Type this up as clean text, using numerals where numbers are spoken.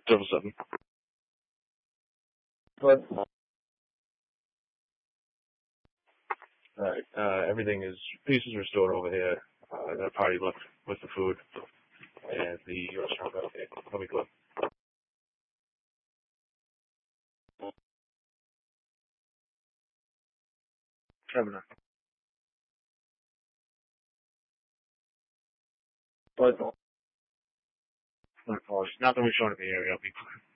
777. But Alright, everything is, pieces are stored over here. That party left with the food. And the restaurant got okay. Let me go. Kevin. But My apologies. Not that we're showing in the area.